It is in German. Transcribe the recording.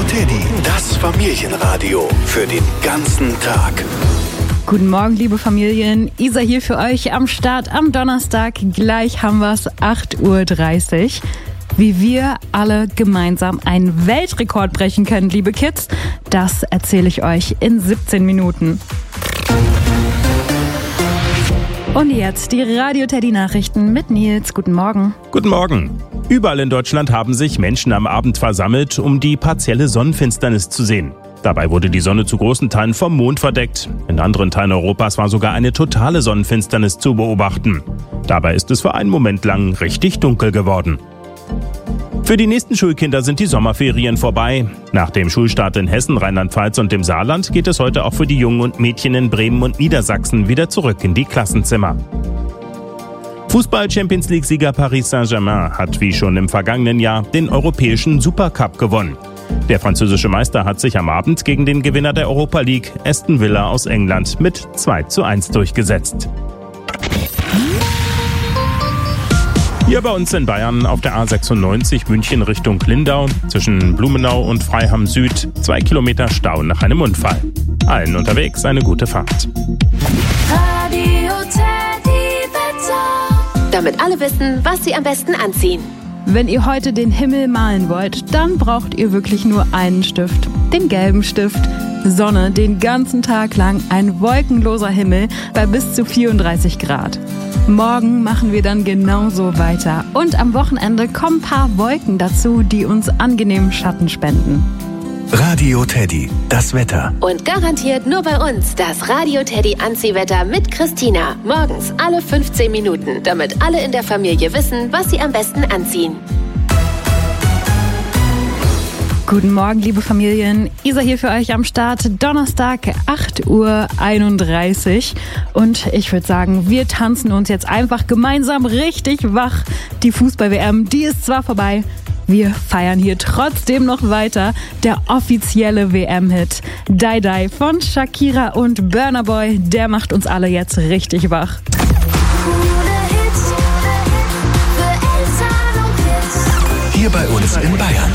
Teddy, das Familienradio für den ganzen Tag. Guten Morgen, liebe Familien. Isa hier für euch am Start am Donnerstag. Gleich haben wir es, 8:30 Uhr. Wie wir alle gemeinsam einen Weltrekord brechen können, liebe Kids, das erzähle ich euch in 17 Minuten. Und jetzt die Radio-Teddy-Nachrichten mit Nils. Guten Morgen. Guten Morgen. Überall in Deutschland haben sich Menschen am Abend versammelt, um die partielle Sonnenfinsternis zu sehen. Dabei wurde die Sonne zu großen Teilen vom Mond verdeckt. In anderen Teilen Europas war sogar eine totale Sonnenfinsternis zu beobachten. Dabei ist es für einen Moment lang richtig dunkel geworden. Für die nächsten Schulkinder sind die Sommerferien vorbei. Nach dem Schulstart in Hessen, Rheinland-Pfalz und dem Saarland geht es heute auch für die Jungen und Mädchen in Bremen und Niedersachsen wieder zurück in die Klassenzimmer. Fußball-Champions-League-Sieger Paris Saint-Germain hat wie schon im vergangenen Jahr den europäischen Supercup gewonnen. Der französische Meister hat sich am Abend gegen den Gewinner der Europa League, Aston Villa aus England, mit 2:1 durchgesetzt. Hier bei uns in Bayern auf der A96 München Richtung Lindau zwischen Blumenau und Freiham Süd 2 Kilometer Stau nach einem Unfall. Allen unterwegs eine gute Fahrt. Radio Teddy Wetter. Damit alle wissen, was sie am besten anziehen. Wenn ihr heute den Himmel malen wollt, dann braucht ihr wirklich nur einen Stift, den gelben Stift. Sonne den ganzen Tag lang, ein wolkenloser Himmel bei bis zu 34 Grad. Morgen machen wir dann genauso weiter. Und am Wochenende kommen ein paar Wolken dazu, die uns angenehmen Schatten spenden. Radio Teddy, das Wetter. Und garantiert nur bei uns das Radio Teddy Anziehwetter mit Christina. Morgens alle 15 Minuten, damit alle in der Familie wissen, was sie am besten anziehen. Guten Morgen, liebe Familien. Isa hier für euch am Start. Donnerstag, 8:31 Uhr. Und ich würde sagen, wir tanzen uns jetzt einfach gemeinsam richtig wach. Die Fußball-WM, die ist zwar vorbei, wir feiern hier trotzdem noch weiter. Der offizielle WM-Hit Die Die von Shakira und Burna Boy, der macht uns alle jetzt richtig wach. Hier bei uns in Bayern.